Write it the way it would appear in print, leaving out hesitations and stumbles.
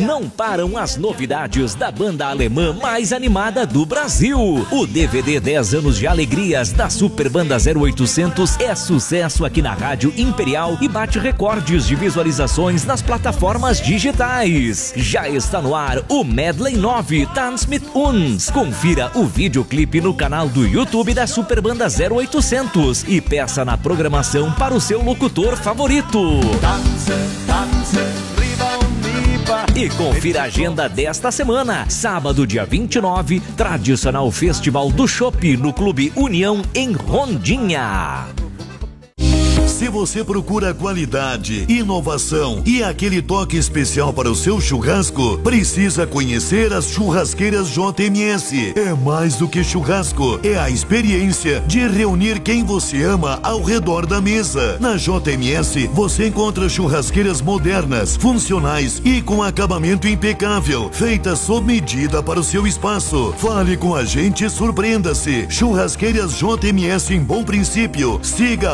Não param as novidades da banda alemã mais animada do Brasil. O DVD 10 anos de alegrias da Super Banda 0800 é sucesso aqui na Rádio Imperial e bate recordes de visualizações nas plataformas digitais. Já está no ar o Medley 9 Tanz mit uns. Confira o videoclipe no canal do YouTube da Super Banda 0800 e peça na programação para o seu locutor favorito. E confira a agenda desta semana. Sábado, dia 29, tradicional Festival do Chopp no Clube União em Rondinha. Se você procura qualidade, inovação e aquele toque especial para o seu churrasco, precisa conhecer as churrasqueiras JMS. É mais do que churrasco, é a experiência de reunir quem você ama ao redor da mesa. Na JMS, você encontra churrasqueiras modernas, funcionais e com acabamento impecável, feitas sob medida para o seu espaço. Fale com a gente e surpreenda-se. Churrasqueiras JMS em Bom Princípio. Siga